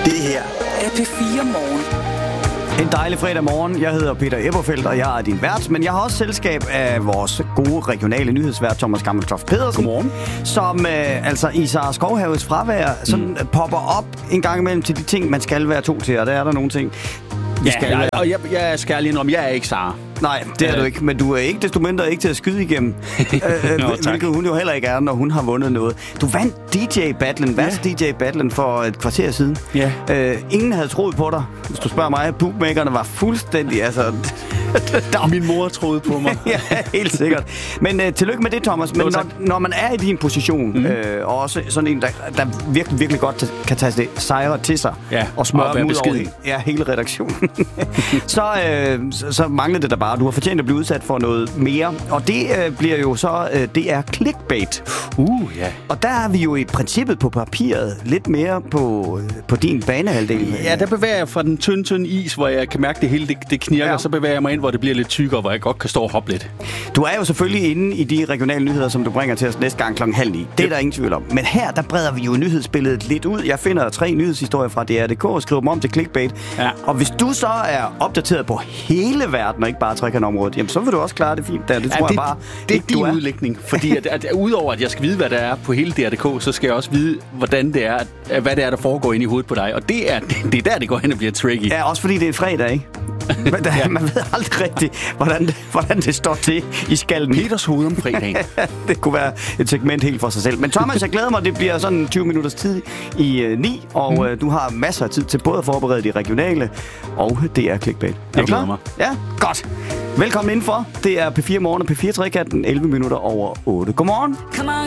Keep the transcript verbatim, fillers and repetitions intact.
Det her er P fire Morgen. En dejlig fredag morgen. Jeg hedder Peter Eberfeldt, og jeg er din vært. Men jeg har også selskab af vores gode regionale nyhedsvært, Thomas Gammeltoft Pedersen. Godmorgen. Som øh, altså i Sara Skovhaves fravær sådan mm. popper op en gang imellem til de ting, man skal være to til. Og der er der nogle ting, vi ja, skal jeg, være. og jeg, jeg skal lige indrømme, jeg er ikke Sara. Nej, det er øh. du ikke, men du er ikke desto mindre ikke til at skyde igennem. øh, Nå, hvilket hun jo heller ikke er, når hun har vundet noget. Du vandt D J-battlen, værste D J-battlen for et kvarter siden. Ja. Øh, ingen havde troet på dig, hvis du spørger mig. Bookmakerne var fuldstændig, altså... Min mor troede på mig. Ja, helt sikkert. Men øh, tillykke med det, Thomas. Men når, når man er i din position, mm. øh, og også sådan en, der, der virkelig, virkelig godt kan tage det sejre til sig, ja, og smøre og dem ud beskeden. over ja, hele redaktionen, så, øh, så, så mangler det der bare. Du har fortjent at blive udsat for noget mere. Og det øh, bliver jo så, øh, det er clickbait. Uh, ja. Og der er vi jo i princippet på papiret lidt mere på, på din banehalvdel. Ja, der bevæger jeg fra den tynde, tynde is, hvor jeg kan mærke, det hele det, det knirker, ja. Og så bevæger jeg mig ind, hvor det bliver lidt tykkere, hvor jeg godt kan stå og hoppe lidt. Du er jo selvfølgelig inde i de regionale nyheder, som du bringer til os næste gang klokken halv ni. Det er der ingen tvivl om. Men her, der breder vi jo nyhedsbilledet lidt ud. Jeg finder tre nyhedshistorier fra D R punktum D K og skriver dem om til clickbait. Ja. Og hvis du så er opdateret på hele verden, og ikke bare trekantområdet, jamen så vil du også klare det fint der. Det tror ja, det, jeg bare det er ikke, din du er. udlægning. Fordi at, at, at, udover at jeg skal vide, hvad der er på hele D R punktum D K, så skal jeg også vide, hvordan det er, at, hvad det er, der foregår inde i hovedet på dig. Og det er, det, det er der, det går hen og bliver tricky. Ja, også fordi det er fredag, ikke? Men der, ja. Man ved aldrig rigtigt, hvordan, hvordan det står til i skallen. Peters hoved om fredagen. Det kunne være et segment helt for sig selv. Men Thomas, jeg glæder mig, det bliver sådan tyve minutters tid i øh, ni, og mm. øh, du har masser af tid til både at forberede de regionale, og det er clickbait. Er jeg glæder mig. Ja, godt. Velkommen indenfor. Det er P fire Morgen og P fire Trekanten, elleve minutter over otte. Godmorgen.